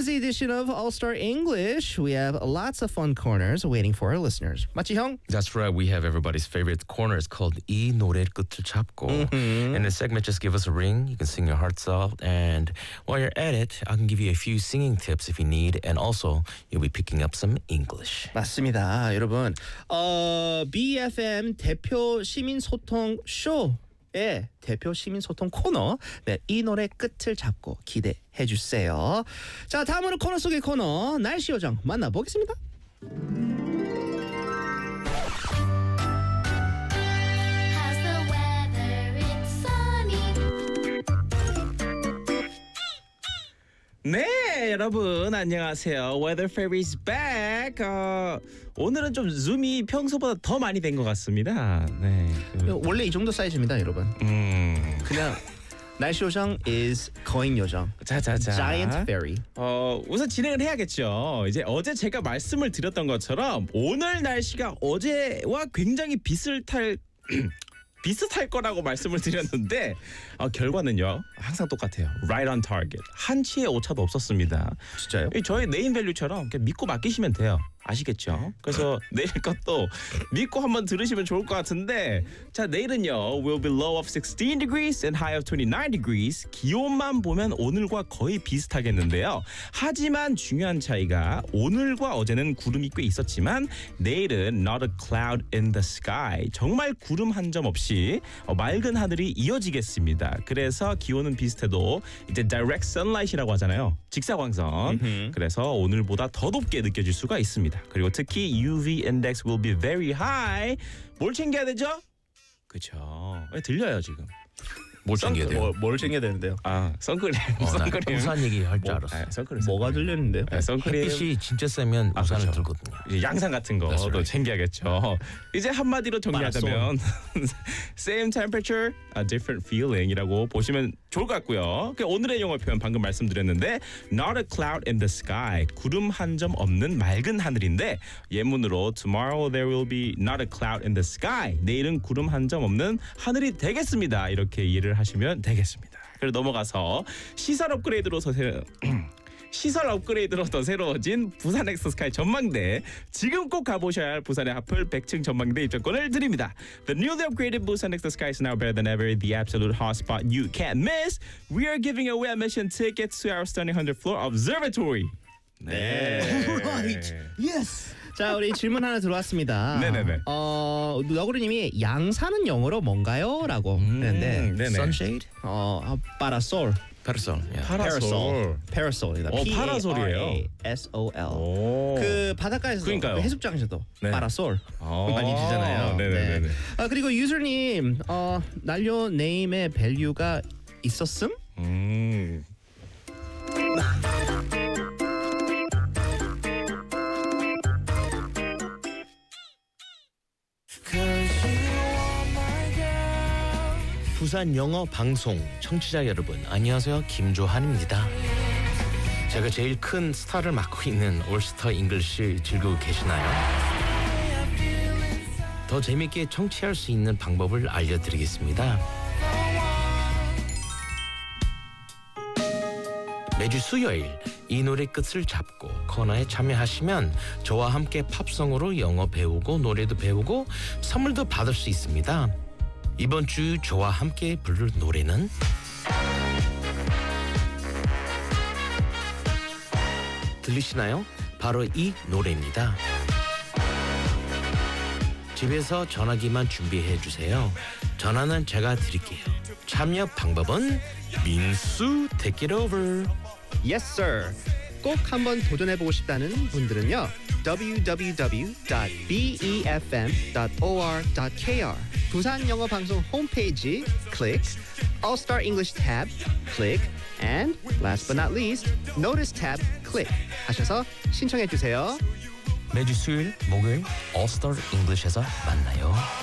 Wednesday edition of All-Star English. We have lots of fun corners waiting for our listeners. 맞지, 형? That's right. We have everybody's favorite corner. It's called 이 노래 끝을 잡고. In this segment, just give us a ring. You can sing your hearts out. And while you're at it, I can give you a few singing tips if you need. And also, you'll be picking up some English. 맞습니다, 여러분. BFM 대표 시민소통 쇼. 예, 대표 시민소통 코너. 네, 이 노래 끝을 잡고 기대해 주세요. 자, 다음으로 코너 속의 코너 날씨 요정 만나보겠습니다. How's the weather? It's sunny. 네, 여러분 안녕하세요. Weather Fairy's back. 오늘은 좀 줌이 평소보다 더 많이 된 것 같습니다. 네. 원래 이 정도 사이즈입니다, 여러분. 그냥 날씨 요정 is 거인 요정. 자자자. Giant fairy. 우선 진행을 해야겠죠. 이제 어제 제가 말씀을 드렸던 것처럼 오늘 날씨가 어제와 굉장히 비슷할 거라고 말씀을 드렸는데 결과는요 항상 똑같아요. Right on target. 한치의 오차도 없었습니다. 진짜요? 저희 네임 밸류처럼 그냥 믿고 맡기시면 돼요. 아시겠죠? 그래서 내일 것도 믿고 한번 들으시면 좋을 것 같은데 자, 내일은요 will be low of 16 degrees and high of 29 degrees. 기온만 보면 오늘과 거의 비슷하겠는데요. 하지만 중요한 차이가 오늘과 어제는 구름이 꽤 있었지만 내일은 not a cloud in the sky. 정말 구름 한 점 없이 맑은 하늘이 이어지겠습니다. 그래서 기온은 비슷해도 이제 direct sunlight이라고 하잖아요. 직사광선. 그래서 오늘보다 더 높게 느껴질 수가 있습니다. 그리고 특히 UV index will be very high. 뭘 챙겨야 되죠? 그렇죠. 들려요 지금. 뭘 챙겨야 돼요? 뭘 챙겨야 되는데요? 선크림. 나 선크림. 우산 얘기 할 줄 알았어. 선크림. 뭐가 들렸는데요? 선크림. 햇빛이 진짜 세면 우산을 그렇죠. 들거든요. 이제 양산 같은 거도 right. 챙겨야겠죠. 이제 한마디로 정리하자면 same temperature, a different feeling이라고 보시면 좋을 것 같고요. 오늘의 영어 표현 방금 말씀드렸는데 not a cloud in the sky. 구름 한 점 없는 맑은 하늘인데 예문으로 tomorrow there will be not a cloud in the sky. 내일은 구름 한 점 없는 하늘이 되겠습니다. 이렇게 이해를 하시면 되겠습니다. 그리고 넘어가서 시설 업그레이드로 더 새로워진 부산 엑스스카이 전망대. 지금 꼭 가보셔야 할 부산의 하플 100층 전망대 입장권을 드립니다. The newly upgraded Busan X-Sky is now better than ever. The absolute hotspot you can't miss. We are giving away admission tickets to our stunning 100th floor observatory. 네. Right. Yes. 자, 우리 질문 하나 들어왔습니다. 네네네. 너구리님이 양산은 영어로 뭔가요? 라고 했는데 네네. Sunshade? parasol. Parasol. Yeah. parasol이다. 파라솔이에요. PARASOL. 그 바닷가에서 그러니까요. 그 해수장에서도 네. parasol 많이 주잖아요. 네네네. 네. 그리고 유저님 난료 네임의 밸류가 있었음? 부산 영어 방송 청취자 여러분 안녕하세요. 김조한입니다. 제가 제일 큰 스타를 맡고 있는 올스터 잉글리시 즐기고 계시나요? 더 재밌게 청취할 수 있는 방법을 알려드리겠습니다. 매주 수요일 이 노래 끝을 잡고 코너에 참여하시면 저와 함께 팝송으로 영어 배우고 노래도 배우고 선물도 받을 수 있습니다. 이번 주 저와 함께 부를 노래는 들리시나요? 바로 이 노래입니다. 집에서 전화기만 준비해 주세요. 전화는 제가 드릴게요. 참여 방법은 민수 take it over. Yes, sir. 꼭 한번 도전해보고 싶다는 분들은요. www.befm.or.kr 부산 영어 방송 홈페이지 클릭, All Star English tab 클릭, and last but not least, Notice tab 클릭 하셔서 신청해 주세요. 매주 수요일, 목요일 All Star English에서 만나요.